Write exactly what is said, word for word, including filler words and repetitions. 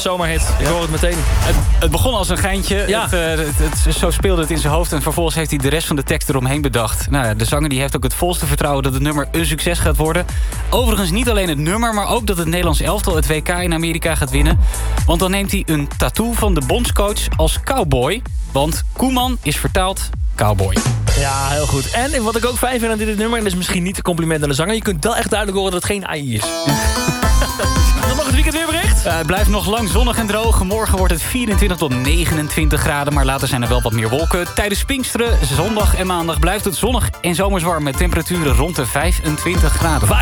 zomerhit. Ik hoor het meteen. Het, het begon als een geintje. Ja. Het, uh, het, het, zo speelde het in zijn hoofd. En vervolgens heeft hij de rest van de tekst eromheen bedacht. Nou ja, de zanger die heeft ook het volste vertrouwen dat het nummer een succes gaat worden. Overigens niet alleen het nummer, maar ook dat het Nederlands elftal het W K in Amerika gaat winnen. Want dan neemt hij een tattoo van de bondscoach als cowboy. Want Koeman is vertaald cowboy. Ja, heel goed. En wat ik ook fijn vind aan dit nummer, en dat is misschien niet een compliment aan de zanger, je kunt wel echt duidelijk horen dat het geen A I is. Dan nog het weekend weerbericht. Uh, het blijft nog lang zonnig en droog. Morgen wordt het vierentwintig tot negenentwintig graden. Maar later zijn er wel wat meer wolken. Tijdens Pinksteren, zondag en maandag blijft het zonnig en zomers warm met temperaturen rond de vijfentwintig graden.